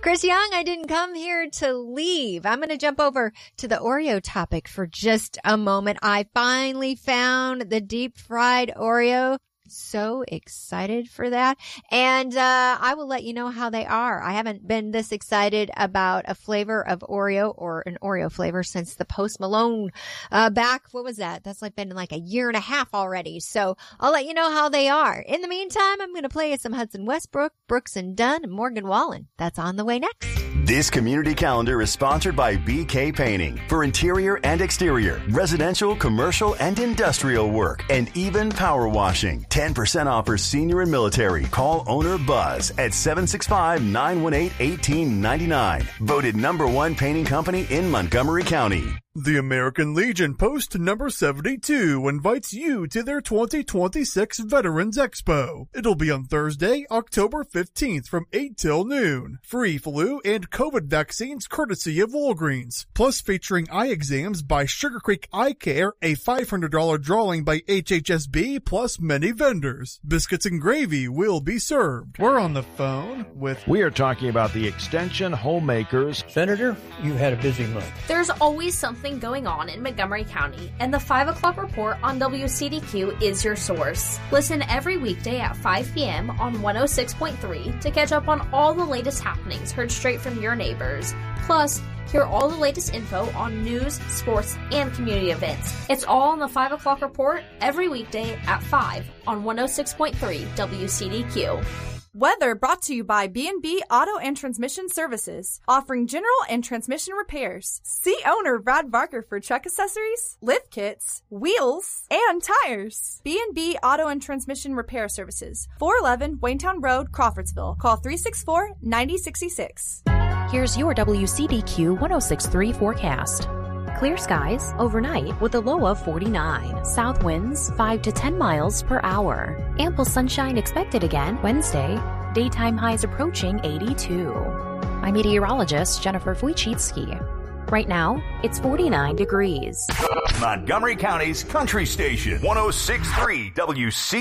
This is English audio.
Chris Young, I didn't come here to leave. I'm going to jump over to the Oreo topic for just a moment. I finally found the deep fried Oreo. So excited for that. And I will let you know how they are. I haven't been this excited about a flavor of Oreo or an Oreo flavor since the Post Malone back. What was that? That's been like a year and a half already. So I'll let you know how they are. In the meantime, I'm going to play you some Hudson Westbrook, Brooks and Dunn, and Morgan Wallen. That's on the way next. This community calendar is sponsored by BK Painting for interior and exterior, residential, commercial, and industrial work, and even power washing. 10% off for senior and military. Call owner Buzz at 765-918-1899. Voted #1 painting company in Montgomery County. The American Legion Post number 72 invites you to their 2026 Veterans Expo. It'll be on Thursday, October 15th from 8 till noon. Free flu and COVID vaccines courtesy of Walgreens. Plus featuring eye exams by Sugar Creek Eye Care, a $500 drawing by HHSB, plus many vendors. Biscuits and gravy will be served. We're on the phone with... We are talking about the Extension Homemakers. Senator, you had a busy month. There's always something going on in Montgomery County, and the 5 o'clock report on WCDQ is your source. Listen every weekday at 5 p.m. on 106.3 to catch up on all the latest happenings heard straight from your neighbors. Plus, hear all the latest info on news, sports, and community events. It's all on the 5 o'clock report every weekday at 5 on 106.3 WCDQ. Weather brought to you by B&B Auto and Transmission Services, offering general and transmission repairs. See owner Brad Barker for truck accessories, lift kits, wheels, and tires. B&B Auto and Transmission Repair Services, 411 Waynetown Road, Crawfordsville. Call 364-9066. Here's your WCDQ 106.3 forecast. Clear skies overnight with a low of 49. South winds 5 to 10 miles per hour. Ample sunshine expected again Wednesday. Daytime highs approaching 82. I'm meteorologist Jennifer Wojcicki. Right now, it's 49 degrees. Montgomery County's Country Station, 106.3 WC.